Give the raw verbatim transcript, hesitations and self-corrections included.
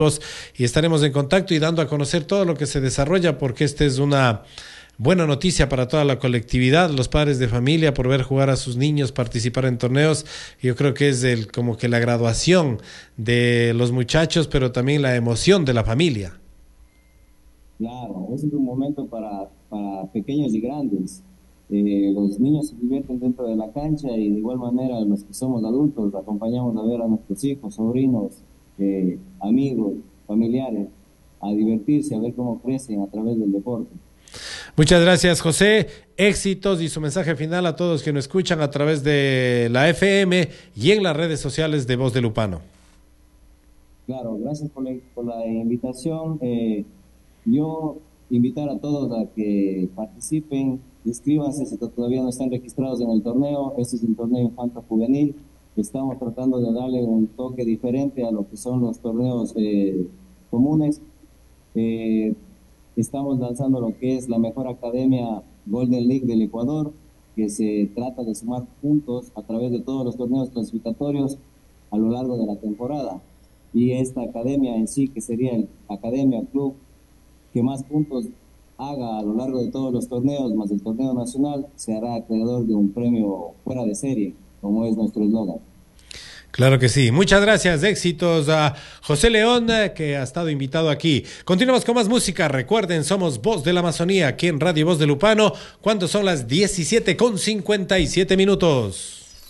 y estaremos en contacto y dando a conocer todo lo que se desarrolla, porque esta es una buena noticia para toda la colectividad, los padres de familia, por ver jugar a sus niños, participar en torneos. Yo creo que es el, como que la graduación de los muchachos, pero también la emoción de la familia. Claro, ese es un momento para, para pequeños y grandes. Eh, los niños se divierten dentro de la cancha y de igual manera los que somos adultos acompañamos a ver a nuestros hijos, sobrinos, eh, amigos, familiares, a divertirse, a ver cómo crecen a través del deporte. Muchas gracias, José. Éxitos y su mensaje final a todos que nos escuchan a través de la F M y en las redes sociales de Voz de Lupano. Claro, gracias por la, por la invitación. Eh, yo invitar a todos a que participen, inscríbanse si todavía no están registrados en el torneo. Este es un torneo infanto juvenil. Estamos tratando de darle un toque diferente a lo que son los torneos eh, comunes. Eh, Estamos lanzando lo que es la mejor academia Golden League del Ecuador, que se trata de sumar puntos a través de todos los torneos clasificatorios a lo largo de la temporada. Y esta academia en sí, que sería el Academia Club, que más puntos haga a lo largo de todos los torneos, más el torneo nacional, se hará acreedor de un premio fuera de serie, como es nuestro eslogan. Claro que sí. Muchas gracias. Éxitos a José León, que ha estado invitado aquí. Continuamos con más música. Recuerden, somos Voz de la Amazonía, aquí en Radio Voz de Lupano, cuando son las diecisiete con cincuenta y siete minutos.